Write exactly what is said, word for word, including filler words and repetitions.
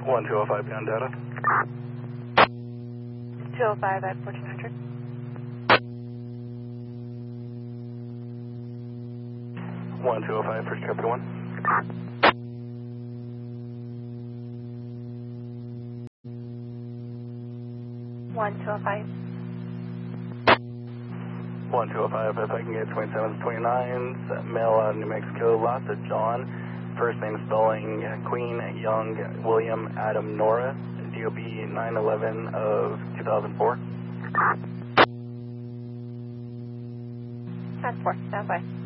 one two oh five beyond data. two oh five at fourteen hundred. one two oh five, first traffic one. one two oh five. one two oh five, if I can get twenty-sevens, twenty-nines, male out of New Mexico, lots of John, first name spelling Queen, Young, William, Adam, Nora, D O B nine eleven of two thousand four. ten four, stand by.